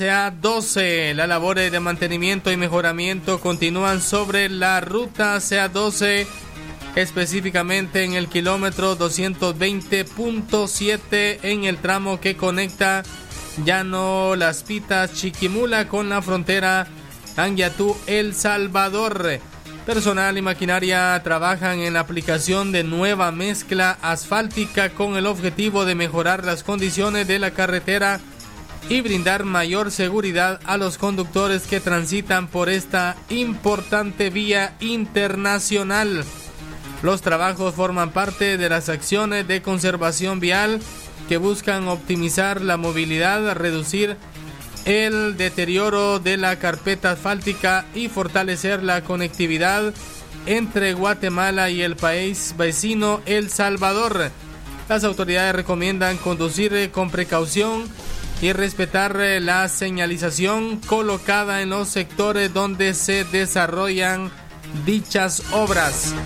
CA12. Las labores de mantenimiento y mejoramiento continúan sobre la ruta CA12, específicamente en el kilómetro 220.7 en el tramo que conecta Llano Las Pitas Chiquimula con la frontera Anguiatú El Salvador. Personal y maquinaria trabajan en la aplicación de nueva mezcla asfáltica con el objetivo de mejorar las condiciones de la carretera y brindar mayor seguridad a los conductores que transitan por esta importante vía internacional. Los trabajos forman parte de las acciones de conservación vial que buscan optimizar la movilidad, reducir el deterioro de la carpeta asfáltica y fortalecer la conectividad entre Guatemala y el país vecino El Salvador. Las autoridades recomiendan conducir con precaución y respetar la señalización colocada en los sectores donde se desarrollan dichas obras.